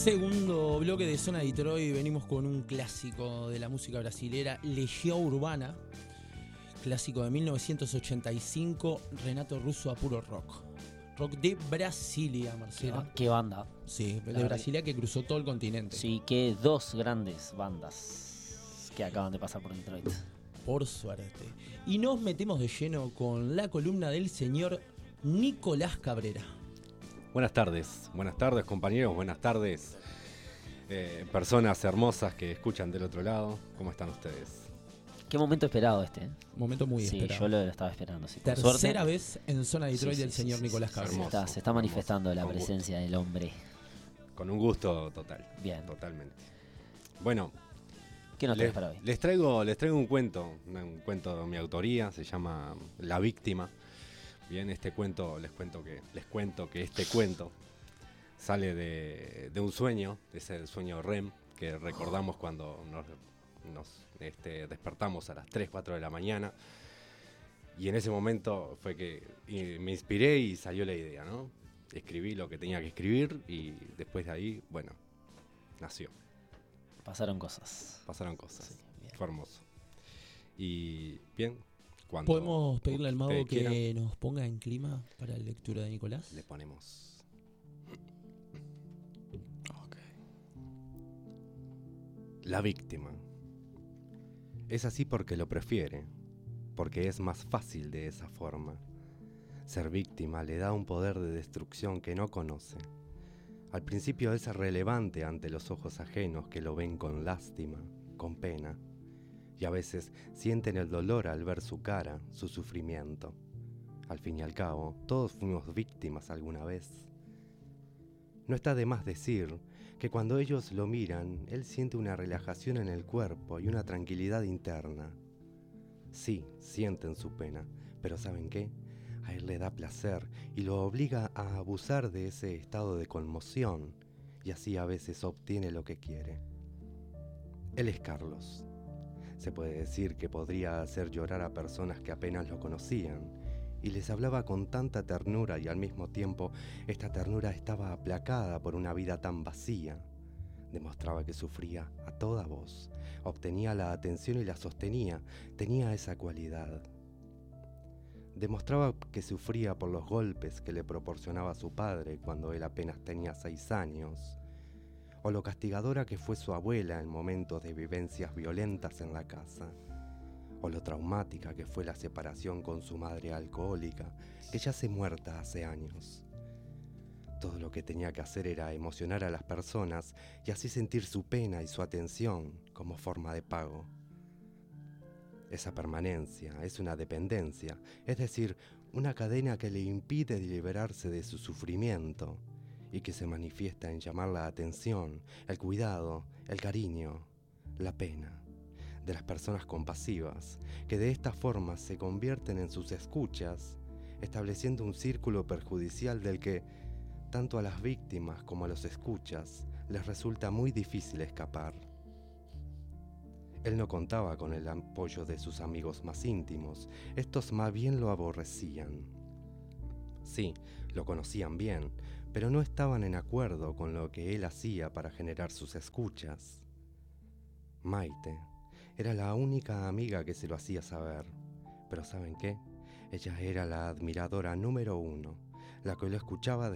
Segundo bloque de Zona Detroit, venimos con un clásico de la música brasilera, Legião Urbana, clásico de 1985, Renato Russo a puro rock. Rock de Brasilia, Marcelo. ¿Qué banda? Sí, de Brasilia que cruzó todo el continente. Sí, que dos grandes bandas que acaban de pasar por Detroit. Por suerte. Y nos metemos de lleno con la columna del señor Nicolás Cabrera. Buenas tardes compañeros, buenas tardes personas hermosas que escuchan del otro lado. ¿Cómo están ustedes? Qué momento esperado este. Momento muy esperado. Sí, yo lo estaba esperando. Sí. Tercera vez en Zona Detroit del señor Nicolás Cabrera. Hermoso, Se está manifestando hermoso, la con presencia del hombre. Con un gusto total. Bien. Totalmente. Bueno, ¿Qué nos traes para hoy? les traigo un cuento de mi autoría, se llama La Víctima. Bien, este cuento, les cuento que este cuento sale de un sueño, ese sueño REM, que recordamos cuando nos despertamos a las 3, 4 de la mañana. Y en ese momento fue que me inspiré y salió la idea, ¿no? Escribí lo que tenía que escribir y después de ahí, bueno, nació. Pasaron cosas. Sí, fue hermoso. Y bien, cuando ¿Podemos pedirle al mago que quieran, nos ponga en clima para la lectura de Nicolás? le ponemos. Ok. La víctima. Es así porque lo prefiere, porque es más fácil de esa forma. Ser víctima le da un poder de destrucción que no conoce. Al principio es relevante ante los ojos ajenos que lo ven con lástima, con pena, y a veces sienten el dolor al ver su cara, su sufrimiento. Al fin y al cabo, todos fuimos víctimas alguna vez. No está de más decir que cuando ellos lo miran, él siente una relajación en el cuerpo y una tranquilidad interna. Sí, sienten su pena, pero ¿saben qué? A él le da placer y lo obliga a abusar de ese estado de conmoción, y así a veces obtiene lo que quiere. Él es Carlos. Se puede decir que podría hacer llorar a personas que apenas lo conocían, y les hablaba con tanta ternura y al mismo tiempo esta ternura estaba aplacada por una vida tan vacía. Demostraba que sufría a toda voz, obtenía la atención y la sostenía, tenía esa cualidad. Demostraba que sufría por los golpes que le proporcionaba su padre cuando él apenas tenía 6 años, o lo castigadora que fue su abuela en momentos de vivencias violentas en la casa, o lo traumática que fue la separación con su madre alcohólica, que yace muerta hace años. Todo lo que tenía que hacer era emocionar a las personas y así sentir su pena y su atención como forma de pago. Esa permanencia es una dependencia, es decir, una cadena que le impide liberarse de su sufrimiento y que se manifiesta en llamar la atención, el cuidado, el cariño, la pena de las personas compasivas, que de esta forma se convierten en sus escuchas, estableciendo un círculo perjudicial del que, tanto a las víctimas como a los escuchas, les resulta muy difícil escapar. Él no contaba con el apoyo de sus amigos más íntimos, estos más bien lo aborrecían. Sí, lo conocían bien, pero no estaban en acuerdo con lo que él hacía para generar sus escuchas. Maite era la única amiga que se lo hacía saber, pero ¿saben qué? Ella era la admiradora número 1, la que lo escuchaba